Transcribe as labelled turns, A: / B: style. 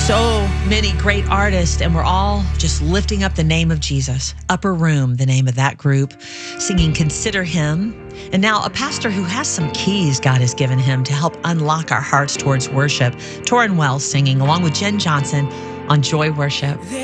A: So many great artists, and we're all just lifting up the name of Jesus. Upper Room, the name of that group, singing Consider Him. And now a pastor who has some keys God has given him to help unlock our hearts towards worship. Torrin Wells singing along with Jen Johnson on Joy Worship.